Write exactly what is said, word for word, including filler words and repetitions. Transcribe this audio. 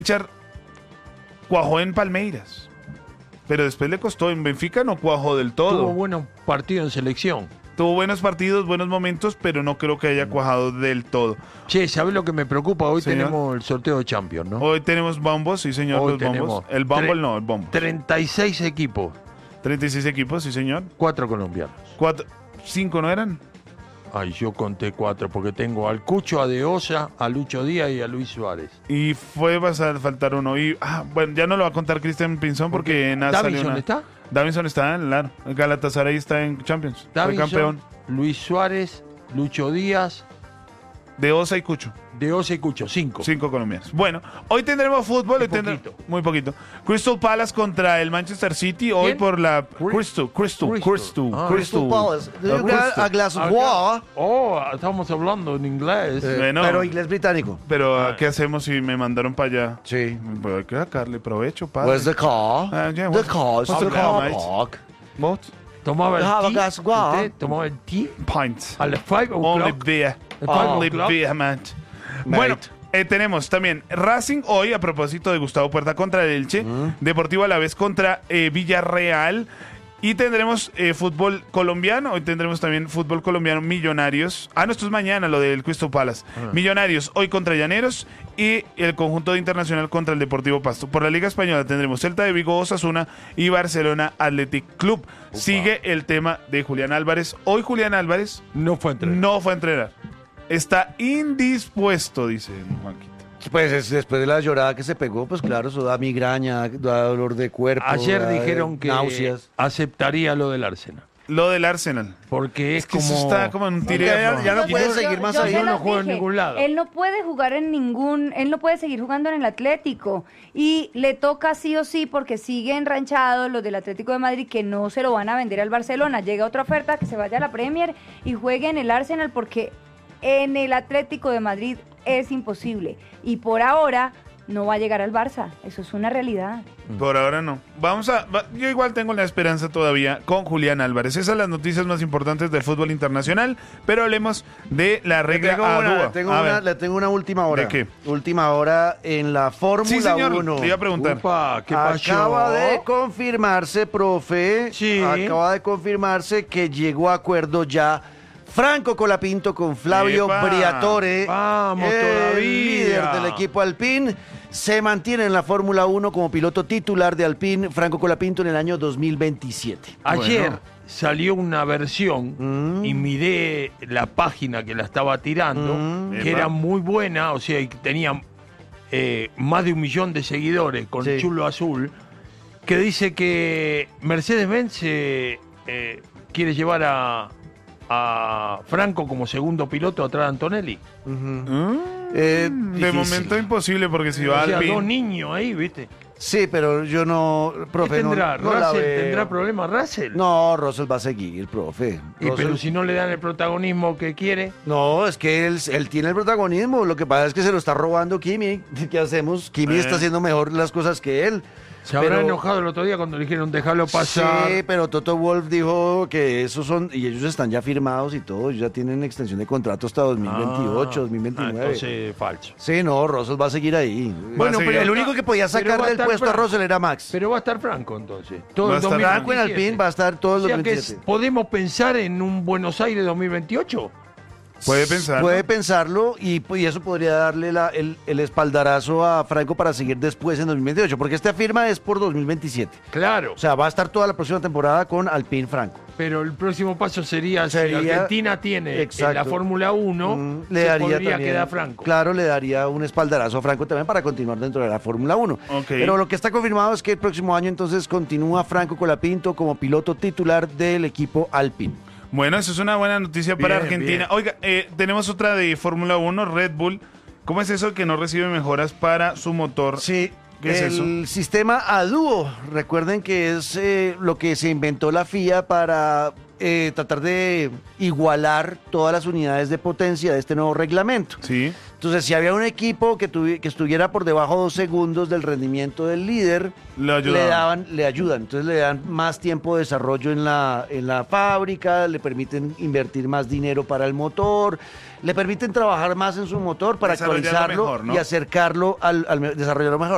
Richard cuajó en Palmeiras, pero después le costó. En Benfica no cuajó del todo. Tuvo buenos partidos en selección. Tuvo buenos partidos, buenos momentos, pero no creo que haya cuajado del todo. Che, ¿sabés lo que me preocupa? Hoy Señor. tenemos el sorteo de Champions, ¿no? Hoy tenemos bombos, sí señor, Hoy los tenemos bombos. El Bumble tre- no, el bombo. treinta y seis equipos, treinta y seis equipos, sí señor. cuatro colombianos. Cuatro, cinco no eran. Ay, yo conté cuatro porque tengo al Cucho, a Deosa, a Lucho Díaz y a Luis Suárez. Y fue a faltar uno. Y ah, bueno, ya no lo va a contar Cristian Pinzón porque nada salió ¿Davinson una- está? Davinson está en el Galatasaray está en Champions. Fue Davinson, campeón. Luis Suárez, Lucho Díaz, De Osa y Cucho. Deosa y Cucho, cinco. Cinco colombianos. Bueno, hoy tendremos fútbol. Muy Hoy tendremos, poquito. muy poquito. Crystal Palace contra el Manchester City. Hoy ¿Quién? por la. Cri- Crystal, Crystal, Crystal. Crystal, Ah, Crystal. Crystal Palace. La You got Crystal. a glass of Acá- water, Oh, estamos hablando en inglés. eh, Bueno. pero inglés británico. Pero Ah. ¿qué hacemos si me mandaron para allá? Sí. Pues hay que sacarle provecho, padre. Where's the car? Ah, yeah, the what's- car is what's the the car car, mate? park. What? Tomaba el Have a té. glass of water. ¿Usted tomaba el té? Pints. A las five Only o'clock. beer. At five Only o'clock. beer, man. Mate. Bueno, eh, tenemos también Racing hoy, a propósito de Gustavo Puerta contra el Elche, Deportivo Alavés contra eh, Villarreal, y tendremos eh, fútbol colombiano. Hoy tendremos también fútbol colombiano, Millonarios. Ah, no, esto es mañana, lo del Crystal Palace. Millonarios hoy contra Llaneros y el conjunto de Internacional contra el Deportivo Pasto. Por la Liga Española tendremos Celta de Vigo, Osasuna y Barcelona Athletic Club. Sigue el tema de Julián Álvarez. Hoy Julián Álvarez No fue entre. no fue a entrenar. Está indispuesto, dice Juanquito. Pues es- después de la llorada que se pegó, pues claro, eso da migraña, da dolor de cuerpo. Ayer da dijeron que náuseas. aceptaría lo del Arsenal. Lo del Arsenal. Porque es, Es que como... eso está como en un tire. Ya- afloja. ya no Yo- puede yo- seguir yo- más yo ahí. se No los juega en dije. ningún lado. Él no puede jugar en ningún, él no puede seguir jugando en el Atlético y le toca sí o sí porque sigue enranchados los del Atlético de Madrid que no se lo van a vender al Barcelona. Llega otra oferta que se vaya a la Premier y juegue en el Arsenal porque en el Atlético de Madrid es imposible y por ahora no va a llegar al Barça. Eso es una realidad. Por ahora no. Vamos a. va- yo igual tengo la esperanza todavía con Julián Álvarez. Esas son las noticias más importantes del fútbol internacional. Pero hablemos de la Le regla tengo, una, ADUA. le, tengo A una, ver. le tengo una última hora. ¿De qué? Última hora en la Sí, Fórmula señor. uno. Le iba a preguntar. Upa, ¿qué pasó? Acaba de confirmarse, profe. Sí. Acaba de confirmarse que llegó a acuerdo ya Franco Colapinto con Flavio ¡Epa! Briatore. Vamos el todavía. líder del equipo Alpine. Se mantiene en la Fórmula uno como piloto titular de Alpine, Franco Colapinto, en el año dos mil veintisiete. Ayer Bueno. salió una versión Mm. y miré la página que la estaba tirando, Mm. que Epa. era muy buena, o sea, y que tenía eh, más de un millón de seguidores con Sí. Chulo Azul, que dice que Mercedes-Benz eh, eh, quiere llevar a, a Franco como segundo piloto atrás de Antonelli. Mm, Eh, de difícil. momento imposible porque si O va sea, al dos pin. niños ahí, ¿viste? Sí, pero yo no, ¿Qué profe, no- tendrá? no la ¿Russell veo. tendrá problemas Russell? No, Russell va a seguir, profe. Y Russell- pero si no le dan el protagonismo que quiere. No, es que él, él tiene el protagonismo. Lo que pasa es que se lo está robando Kimi. ¿Qué hacemos? Kimi Eh. está haciendo mejor las cosas que él. Se habrá Pero- enojado el otro día cuando le dijeron déjalo pasar. Sí, pero Toto Wolff dijo que esos son, y ellos están ya firmados y todo, ellos ya tienen extensión de contrato hasta dos mil veintiocho, Ah, dos mil veintinueve. ah, entonces, falso. Sí, no, Russell va a seguir ahí. Bueno, pero pero el está- único que podía pero va sacarle a el estar puesto a Franco. Russell era Max. Pero va a estar Franco entonces. Todo Va a el estar Franco en dos mil veintisiete. Alpine va a estar todo el O sea que es- dos mil veintisiete. podemos pensar en un Buenos Aires dos mil veintiocho. Puede pensar. Puede pensarlo y, y eso podría darle la- el, el espaldarazo a Franco para seguir después en dos mil veintiocho, porque esta firma es por dos mil veintisiete. Claro. O sea, va a estar toda la próxima temporada con Alpine Franco. Pero el próximo paso sería, Sería- si Argentina tiene en Exacto. la Fórmula uno, Mm, se podría también- quedar Franco. Claro, le daría un espaldarazo a Franco también para continuar dentro de la Fórmula uno. Ok. Pero lo que está confirmado es que el próximo año entonces continúa Franco Colapinto como piloto titular del equipo Alpine. Bueno, eso es una buena noticia para Bien, Argentina. bien. Oiga, eh, tenemos otra de Fórmula uno, Red Bull. ¿Cómo es eso que no recibe mejoras para su motor? Sí, ¿Qué es el sistema ADUO, recuerden que es eh, lo que se inventó la F I A para eh, tratar de igualar todas las unidades de potencia de este nuevo reglamento. Sí. Entonces, si había un equipo que, tuvi- que estuviera por debajo de dos segundos del rendimiento del líder, Le ayudaban. le daban, le ayudan. Entonces le dan más tiempo de desarrollo en la, en la fábrica, le permiten invertir más dinero para el motor, le permiten trabajar más en su motor para Desarrollarlo actualizarlo mejor, ¿no? y acercarlo al, al me- desarrollarlo mejor.